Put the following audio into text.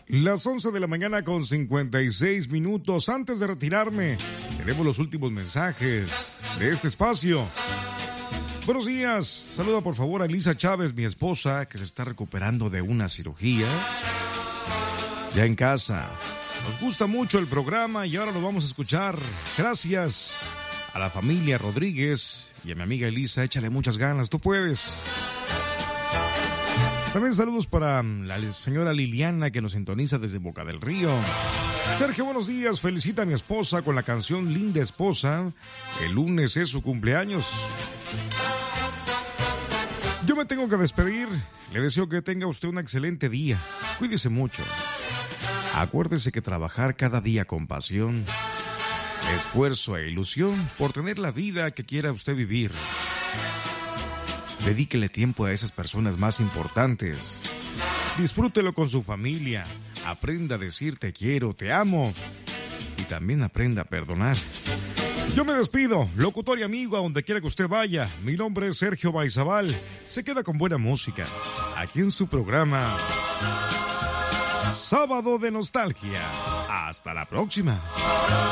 Las 11 de la mañana con 56 minutos. Antes de retirarme, tenemos los últimos mensajes de este espacio. Buenos días. Saluda por favor a Elisa Chávez, mi esposa, que se está recuperando de una cirugía. Ya en casa. Nos gusta mucho el programa y ahora lo vamos a escuchar. Gracias a la familia Rodríguez y a mi amiga Elisa. Échale muchas ganas, tú puedes. También saludos para la señora Liliana, que nos sintoniza desde Boca del Río. Sergio, buenos días. Felicita a mi esposa con la canción Linda Esposa. El lunes es su cumpleaños. Yo me tengo que despedir. Le deseo que tenga usted un excelente día. Cuídese mucho. Acuérdese que trabajar cada día con pasión, esfuerzo e ilusión por tener la vida que quiera usted vivir. Dedíquele tiempo a esas personas más importantes. Disfrútelo con su familia. Aprenda a decir te quiero, te amo. Y también aprenda a perdonar. Yo me despido, locutor y amigo, a donde quiera que usted vaya. Mi nombre es Sergio Baizabal. Se queda con buena música. Aquí en su programa Sábado de Nostalgia. Hasta la próxima.